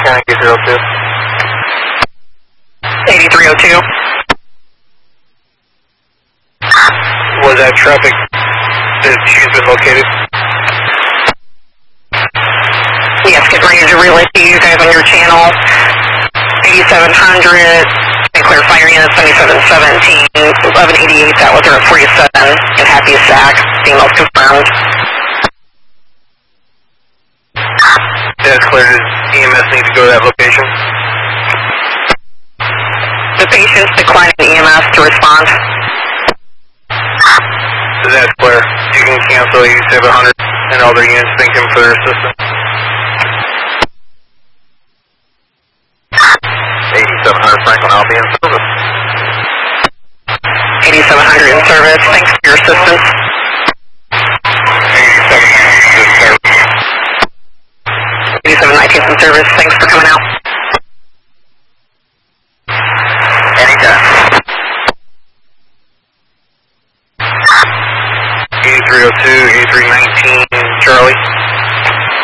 Frank 8302. 8302. Was that traffic that she's been located? Yes, get ready to relay to you guys on your channel. 8700, and clear fire unit 7717, 1188, that was her at 47, and Happy Sack, females confirmed. That's clear. Does EMS need to go to that location? The patient's declining EMS to respond. That's clear. You can cancel 8700 and all their units, thank them for their assistance. 8700 Franklin, I'll be in service. 8700 in service, thanks for your assistance. 8719 in service, thanks for coming out. Anytime. 8302, 8319, Charlie.